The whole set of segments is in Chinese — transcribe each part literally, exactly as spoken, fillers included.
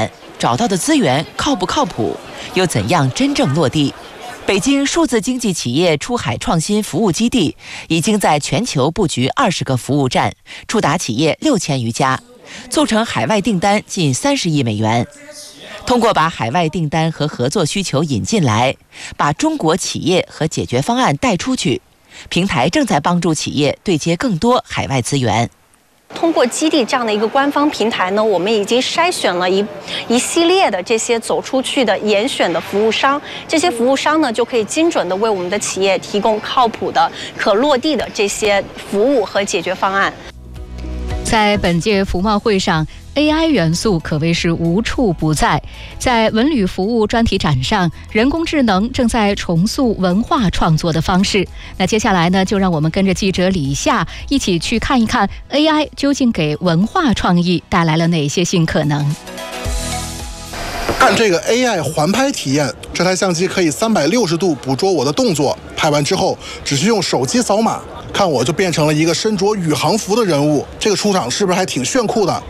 远？找到的资源靠不靠谱？又怎样真正落地？北京数字经济企业出海创新服务基地已经在全球布局二十个服务站，触达企业六千余家，促成海外订单近三十亿美元。通过把海外订单和合作需求引进来，把中国企业和解决方案带出去，平台正在帮助企业对接更多海外资源。 通过基地这样的一个官方平台呢，我们已经筛选了一一系列的这些走出去的严选的服务商，这些服务商呢就可以精准的为我们的企业提供靠谱的、可落地的这些服务和解决方案。 在本届服贸会上，A I 元素可谓是无处不在。在文旅服务专题展上，人工智能正在重塑文化创作的方式。那接下来呢，就让我们跟着记者李夏一起去看一看 A I 究竟给文化创意带来了哪些新可能。 看这个 A I 环拍体验，这台相机可以三百六十度捕捉我的动作，拍完之后只需用手机扫码，看我就变成了一个身着宇航服的人物。这个出场是不是还挺炫酷的？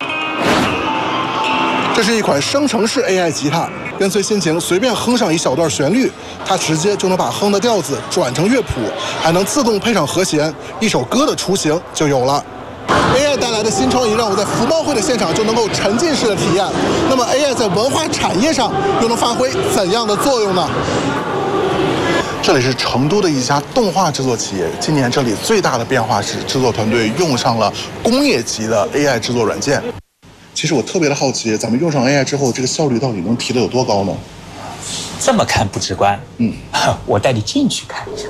这是一款生成式 A I 吉他，跟随心情随便哼上一小段旋律，它直接就能把哼的调子转成乐谱，还能自动配上和弦，一首歌的雏形就有了。A I 带来的新创意让我在服贸会的现场就能够沉浸式的体验。那么 A I 在文化产业上又能发挥怎样的作用呢？这里是成都的一家动画制作企业，今年这里最大的变化是制作团队用上了工业级的 A I 制作软件。其实我特别的好奇，咱们用上 A I 之后，这个效率到底能提得有多高呢？ 这么看不直观，嗯，我带你进去看一下。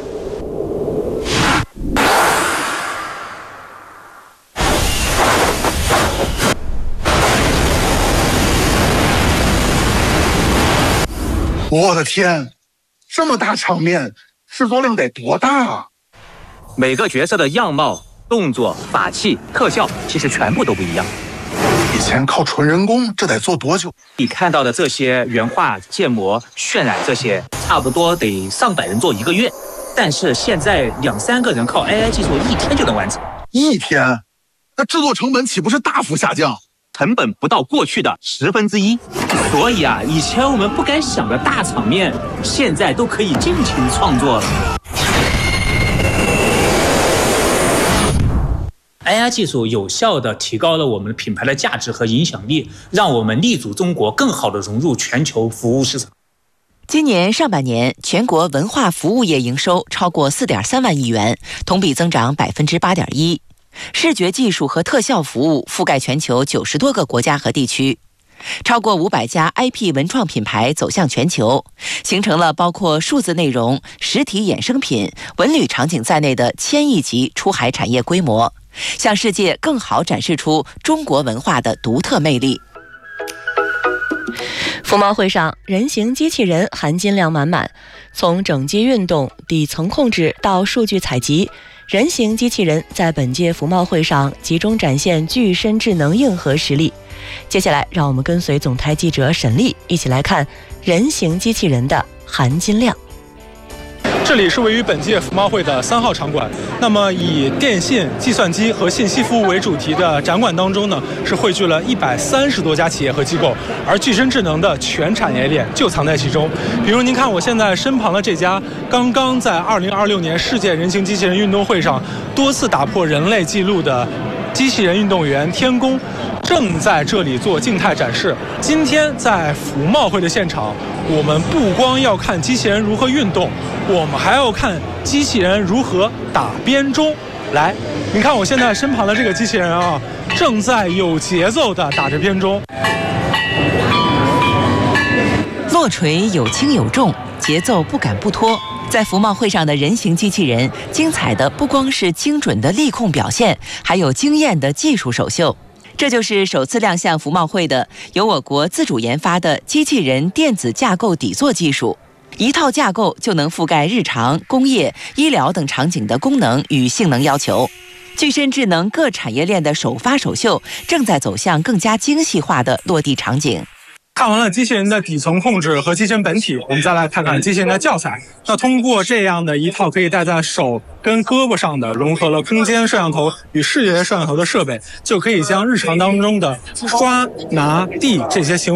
我的天，这么大场面，制作量得多大啊！ 每个角色的样貌、动作、法器、特效，其实全部都不一样。 以前靠纯人工，这得做多久？ 你看到的这些原画、建模、渲染这些，差不多得上百人做一个月。但是现在两三个人靠 A I 技术一天就能完成。 一天？那制作成本岂不是大幅下降？ 成本不到过去的十分之一。所以啊，以前我们不敢想的大场面，现在都可以尽情创作了。A I 技术有效地提高了我们品牌的价值和影响力，让我们立足中国，更好地融入全球服务市场。 今年上半年，全国文化服务业营收超过 四点三万亿元，同比增长 百分之八点一。视觉技术和特效服务覆盖全球九十多个国家和地区，超过五百家 I P 文创品牌走向全球，形成了包括数字内容、实体衍生品、文旅场景在内的千亿级出海产业规模，向世界更好展示出中国文化的独特魅力。 服贸会上，人形机器人含金量满满，从整机运动、底层控制到数据采集，人形机器人在本届服贸会上集中展现具身智能硬核实力。接下来，让我们跟随总台记者沈丽一起来看人形机器人的含金量。 这里是位于本届服贸会的三号场馆。那么以电信、计算机和信息服务为主题的展馆当中呢，是汇聚了一百三十多家企业和机构，而具身智能的全产业链就藏在其中。比如您看我现在身旁的这家，刚刚在二零二六年世界人形机器人运动会上多次打破人类纪录的机器人运动员天宫，正在这里做静态展示。今天在服贸会的现场，我们不光要看机器人如何运动，我们还要看机器人如何打编钟。来，您看我现在身旁的这个机器人啊，正在有节奏地打着编钟。 落锤有轻有重，节奏不赶不拖。在服贸会上的人形机器人，精彩的不光是精准的力控表现，还有惊艳的技术首秀。这就是首次亮相服贸会的由我国自主研发的机器人电子架构底座技术，一套架构就能覆盖日常、工业、医疗等场景的功能与性能要求。具身智能各产业链的首发首秀正在走向更加精细化的落地场景。 看完了机器人的底层控制和机器人本体，我们再来看看机器人的教材。那通过这样的一套可以戴在手跟胳膊上的融合了空间摄像头与视觉摄像头的设备，就可以将日常当中的刷、拿、递这些行为